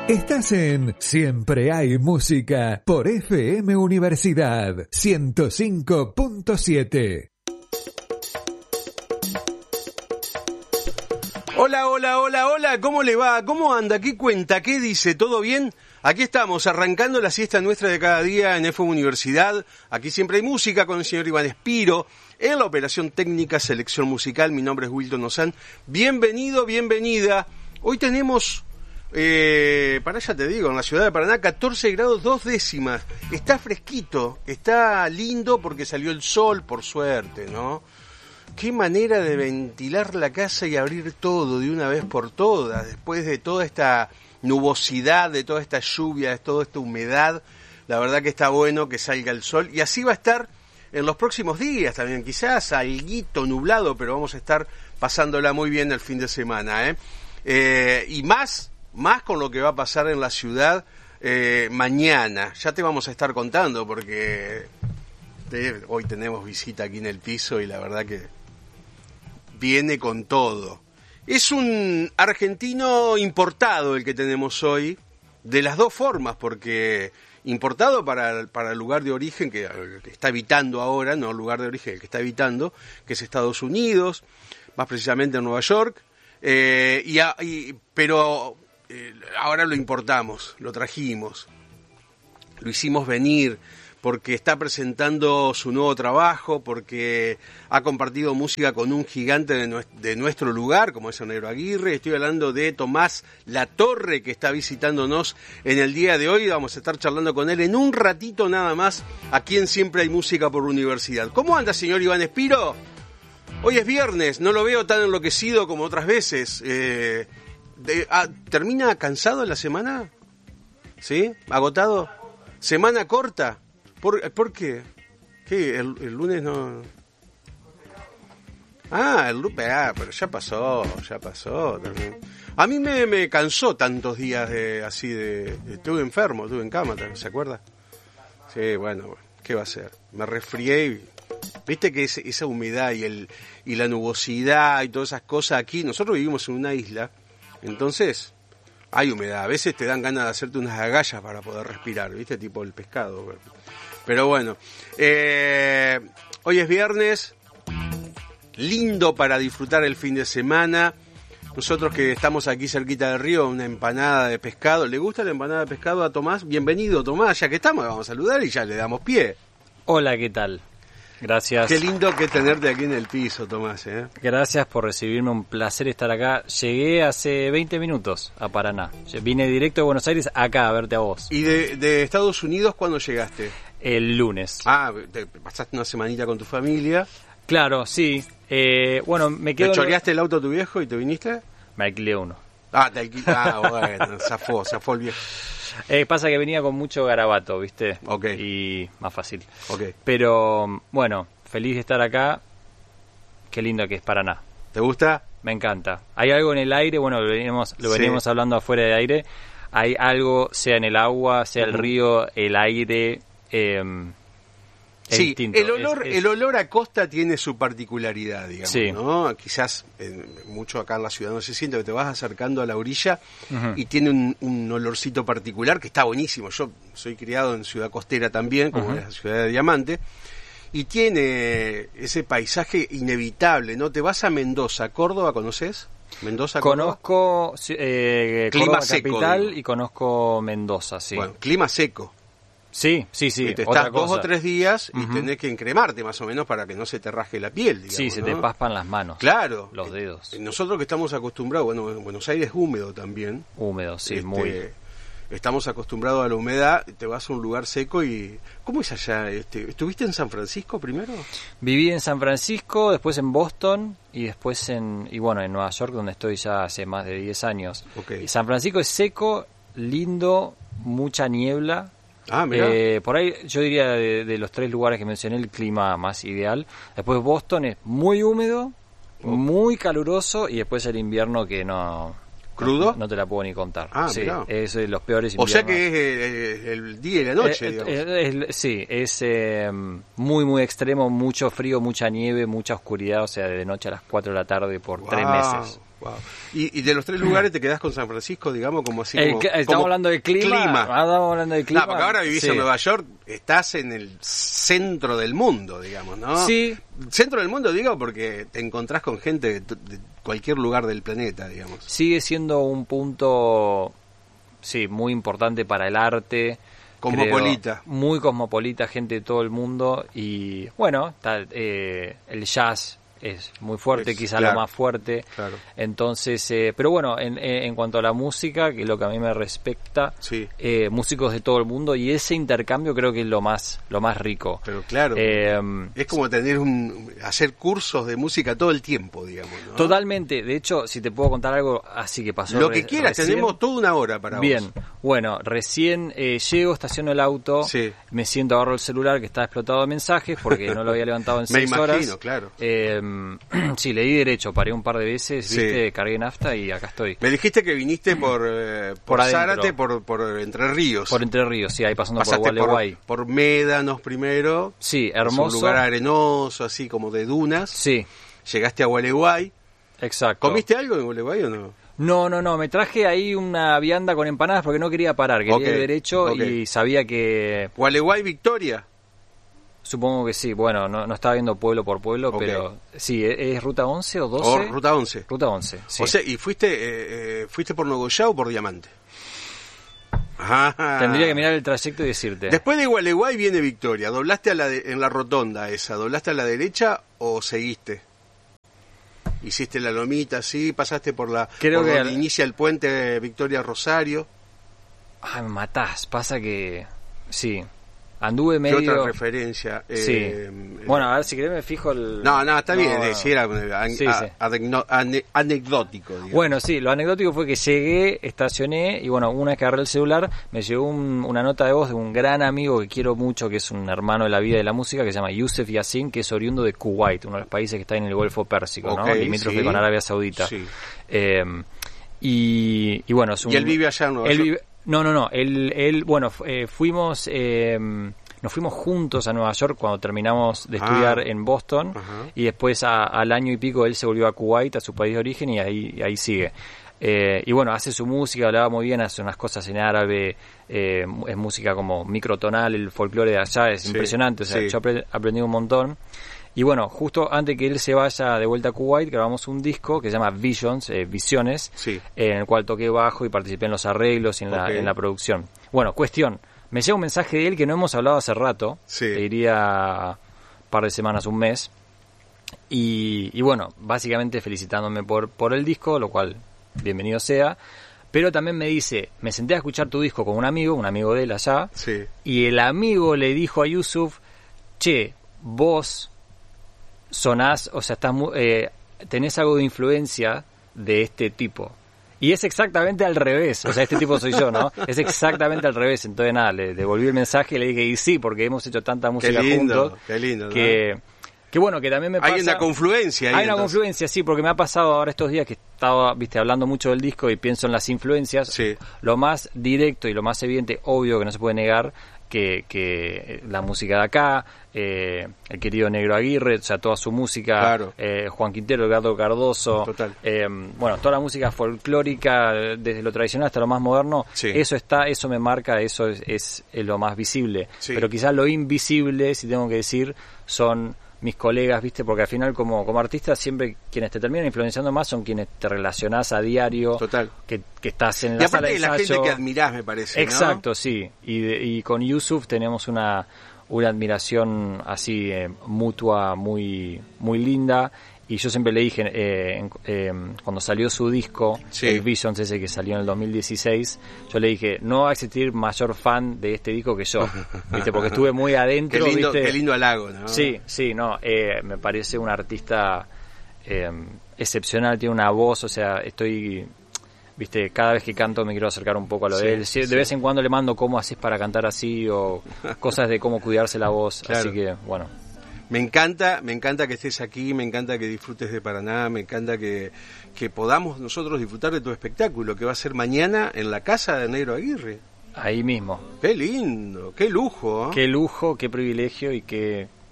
Estás en Siempre hay música por FM Universidad 105.7. Hola, hola, hola, hola, ¿cómo le va? ¿Cómo anda? ¿Qué cuenta? ¿Qué dice? ¿Todo bien? Aquí estamos, arrancando la siesta nuestra de cada día en FM Universidad. Aquí siempre hay música con el señor Iván Espiro. En la operación técnica, selección musical, mi nombre es Wilton Ozán. Bienvenido, bienvenida. Hoy tenemos, para allá te digo, en la ciudad de Paraná, 14 grados 2 décimas. Está fresquito, está lindo porque salió el sol, por suerte, ¿no? Qué manera de ventilar la casa y abrir todo de una vez por todas, después de toda esta nubosidad, de toda esta lluvia, de toda esta humedad. La verdad que está bueno que salga el sol, y así va a estar en los próximos días también, quizás alguito nublado, pero vamos a estar pasándola muy bien el fin de semana, y más con lo que va a pasar en la ciudad mañana. Ya te vamos a estar contando, porque hoy tenemos visita aquí en el piso y la verdad que viene con todo. Es un argentino importado el que tenemos hoy, de las dos formas, porque importado para el lugar de origen que está habitando ahora, no el lugar de origen, el que está habitando, que es Estados Unidos, más precisamente en Nueva York, pero ahora lo importamos, lo trajimos, lo hicimos venir, porque está presentando su nuevo trabajo, porque ha compartido música con un gigante de nuestro lugar, como es el Negro Aguirre. Estoy hablando de Tomás Latorre, que está visitándonos en el día de hoy. Vamos a estar charlando con él en un ratito nada más, aquí en Siempre hay música por Universidad. ¿Cómo anda, señor Iván Espiro? Hoy es viernes, no lo veo tan enloquecido como otras veces. ¿Termina cansado en la semana? ¿Sí? ¿Agotado? ¿Semana corta? ¿Por qué? ¿Qué? ¿El lunes no? El lunes, pero ya pasó también. A mí me cansó tantos días estuve enfermo, estuve en cama, ¿se acuerda? Sí, bueno, ¿qué va a ser? Me resfrié y, viste que esa humedad y la nubosidad y todas esas cosas aquí, nosotros vivimos en una isla, entonces hay humedad, a veces te dan ganas de hacerte unas agallas para poder respirar, viste, tipo el pescado. Pero bueno, hoy es viernes, lindo para disfrutar el fin de semana. Nosotros que estamos aquí cerquita del río, una empanada de pescado. ¿Le gusta la empanada de pescado a Tomás? Bienvenido, Tomás, ya que estamos, vamos a saludar y ya le damos pie. Hola, ¿qué tal? Gracias. Qué lindo que tenerte aquí en el piso, Tomás, Gracias por recibirme, un placer estar acá. Llegué hace 20 minutos a Paraná. Vine directo de Buenos Aires acá a verte a vos. ¿Y de Estados Unidos cuándo llegaste? El lunes. Te pasaste una semanita con tu familia. Claro, sí. Bueno, me quedo... ¿Te choreaste el auto a tu viejo y te viniste? Me alquilé uno. Bueno, zafó el viejo. Pasa que venía con mucho garabato, ¿viste? Ok. Y más fácil. Ok. Pero, bueno, feliz de estar acá. Qué lindo que es Paraná. ¿Te gusta? Me encanta. Hay algo en el aire, bueno, lo venimos hablando afuera de aire. Hay algo, sea en el agua, sea el río, el aire... sí, distinto. el olor a costa tiene su particularidad, digamos, sí. ¿no? Quizás mucho acá en la ciudad no se siente, que te vas acercando a la orilla y tiene un olorcito particular que está buenísimo. Yo soy criado en ciudad costera también, como es la ciudad de Diamante, y tiene ese paisaje inevitable, ¿no? Te vas a Mendoza, Córdoba, ¿conoces? Mendoza, Córdoba. Conozco clima Córdoba seco, capital, digo. Y conozco Mendoza, sí. Bueno, clima seco. Sí. Y te estás 2 o 3 días y tenés que encremarte más o menos para que no se te rasgue la piel, digamos. Sí, se te paspan las manos. Claro. Los dedos. Nosotros que estamos acostumbrados, bueno, en Buenos Aires es húmedo también. Húmedo, sí, muy. Estamos acostumbrados a la humedad, te vas a un lugar seco y... ¿Cómo es allá? ¿Estuviste en San Francisco primero? Viví en San Francisco, después en Boston y después en Nueva York, donde estoy ya hace más de 10 años. Okay. San Francisco es seco, lindo, mucha niebla. Mirá. Por ahí yo diría de los 3 lugares que mencioné el clima más ideal. Después Boston es muy húmedo, muy caluroso, y después el invierno que no... ¿Crudo? No te la puedo ni contar. Sí, mirá. es de los peores inviernos. O sea que es el día y la noche, digamos. Sí, es muy, muy extremo, mucho frío, mucha nieve, mucha oscuridad, o sea, de noche a las 4 de la tarde por 3 meses. Wow. Y de los 3 lugares te quedás con San Francisco, digamos, como así como... Estamos hablando de clima. Estamos hablando de clima. No, porque ahora vivís en Nueva York, estás en el centro del mundo, digamos, ¿no? Sí. Centro del mundo, digo, porque te encontrás con gente de cualquier lugar del planeta, digamos. Sigue siendo un punto, sí, muy importante para el arte. Cosmopolita. Creo, muy cosmopolita, gente de todo el mundo. Y bueno, el jazz es muy fuerte, quizá lo más fuerte. Claro. Entonces, pero bueno, en cuanto a la música, que es lo que a mí me respecta, músicos de todo el mundo, y ese intercambio creo que es lo más rico. Pero claro, es como hacer cursos de música todo el tiempo, digamos, ¿no? Totalmente. De hecho, si te puedo contar algo así que pasó. Lo que quieras, recién, tenemos toda una hora para bien, vos. Bueno, recién llego, estaciono el auto, me siento, agarro el celular que está explotado de mensajes porque no lo había levantado en 6 horas. Me imagino, claro. Sí, le di derecho, paré un par de veces, viste, cargué nafta y acá estoy. Me dijiste que viniste por Zárate, por Entre Ríos. Por Entre Ríos, sí, ahí pasando por Gualeguay. Por Médanos primero. Sí, hermoso. Es un lugar arenoso, así como de dunas. Sí. Llegaste a Gualeguay. Exacto. ¿Comiste algo en Gualeguay o no? No, me traje ahí una vianda con empanadas porque no quería parar, quería ir derecho y sabía que... ¿Gualeguay, Victoria? Supongo que sí, bueno, no estaba viendo pueblo por pueblo, pero sí, ¿es ruta 11 o 12? Ruta 11. Ruta 11, sí. O sea, ¿y fuiste por Nogoyá o por Diamante? Ajá. Tendría que mirar el trayecto y decirte. Después de Gualeguay viene Victoria, ¿doblaste en la rotonda esa? ¿Doblaste a la derecha o seguiste? ¿Hiciste la lomita, sí? ¿Pasaste por donde inicia el puente Victoria Rosario? Ay, me matás, pasa que... Sí... Anduve medio... ¿Qué otra referencia? Sí. Bueno, a ver, si querés me fijo el... No, está bien, si era anecdótico. Digamos. Bueno, sí, lo anecdótico fue que llegué, estacioné, y bueno, una vez que agarré el celular, me llegó una nota de voz de un gran amigo que quiero mucho, que es un hermano de la vida de la música, que se llama Youssef Yassin, que es oriundo de Kuwait, uno de los países que está en el Golfo Pérsico, ¿no? Limítrofe con Arabia Saudita. Sí. Y bueno, es un... ¿Y él vive allá en Nueva York? No. Él bueno, fuimos, nos fuimos juntos a Nueva York cuando terminamos de estudiar en Boston, y después al año y pico él se volvió a Kuwait, a su país de origen, y ahí sigue. Y bueno, hace su música, hablaba muy bien, hace unas cosas en árabe, es música como microtonal, el folclore de allá es impresionante, o sea, yo aprendí un montón. Y bueno, justo antes que él se vaya de vuelta a Kuwait, grabamos un disco que se llama Visions, Visiones, en el cual toqué bajo y participé en los arreglos y en la producción. Bueno, cuestión, me llega un mensaje de él que no hemos hablado hace rato, te diría un par de semanas, un mes, y bueno, básicamente felicitándome por el disco, lo cual bienvenido sea, pero también me dice, me senté a escuchar tu disco con un amigo de él allá, y el amigo le dijo a Yusuf, che, vos... sonás, o sea, tenés algo de influencia de este tipo. Y es exactamente al revés, o sea, este tipo soy yo, ¿no? Es exactamente al revés. Entonces nada, le devolví el mensaje y le dije, y sí, porque hemos hecho tanta música juntos. Qué lindo, que bueno, que también me pasa... Hay una confluencia ahí. Hay una confluencia, sí, porque me ha pasado ahora estos días que estaba, hablando mucho del disco y pienso en las influencias. Lo más directo y lo más evidente, obvio que no se puede negar, que la música de acá, el querido Negro Aguirre, o sea, toda su música, Juan Quintero, Edgardo Cardoso, bueno, toda la música folclórica, desde lo tradicional hasta lo más moderno, eso me marca, eso es lo más visible. Pero quizás lo invisible, si tengo que decir, son mis colegas, ¿viste? Porque al final como artista siempre quienes te terminan influenciando más son quienes te relacionás a diario, que estás en la sala de ensayo. Y aparte de la gente que admirás, me parece, exacto, ¿no? Sí. Y con Yusuf tenemos una admiración así mutua muy muy linda. Y yo siempre le dije, cuando salió su disco, el Visions, ese que salió en el 2016, yo le dije, no va a existir mayor fan de este disco que yo, ¿viste? Porque estuve muy adentro. Qué lindo halago, ¿no? Sí, no, me parece un artista excepcional, tiene una voz, o sea, ¿viste? Cada vez que canto me quiero acercar un poco a lo de él. De vez en cuando le mando cómo haces para cantar así, o cosas de cómo cuidarse la voz, así que, bueno. Me encanta que estés aquí, me encanta que disfrutes de Paraná, me encanta que podamos nosotros disfrutar de tu espectáculo, que va a ser mañana en la casa de Negro Aguirre. Ahí mismo. Qué lindo, qué lujo. Qué lujo, qué privilegio y qué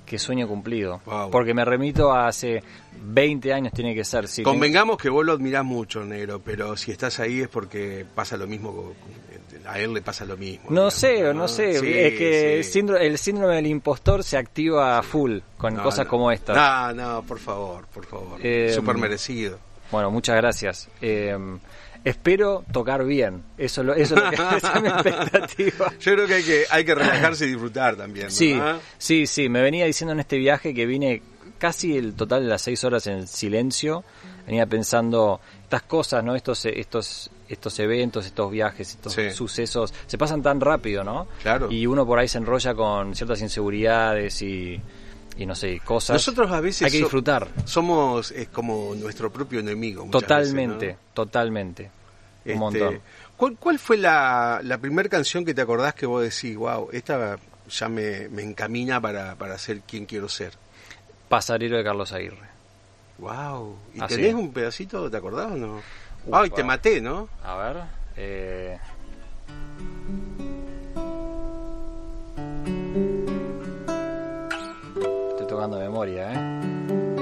qué sueño cumplido. Wow. Porque me remito a hace 20 años, tiene que ser. Sí, convengamos que vos lo admirás mucho, negro, pero si estás ahí es porque pasa lo mismo, a él le pasa lo mismo. No digamos, sé, no sé. Sí, es que sí. el síndrome del impostor se activa full con cosas como estas. No, por favor. Súper merecido. Bueno, muchas gracias. Espero tocar bien. Eso es lo que esa es mi expectativa. Yo creo que hay que relajarse y disfrutar también, ¿no? Sí. Me venía diciendo en este viaje que vine casi el total de las 6 horas en silencio. Venía pensando estas cosas, ¿no? Estos eventos, estos viajes, estos sucesos, se pasan tan rápido, ¿no? Claro. Y uno por ahí se enrolla con ciertas inseguridades y no sé, cosas. Nosotros a veces hay que disfrutar. Somos como nuestro propio enemigo. Totalmente, veces, ¿no? Totalmente. Un montón. ¿Cuál fue la primera canción que te acordás que vos decís, wow, esta ya me encamina para ser quien quiero ser? Pasarero de Carlos Aguirre. Wow. ¿Y así tenés un pedacito, te acordás o no? Ay, te maté, ¿no? A ver. Estoy tocando memoria,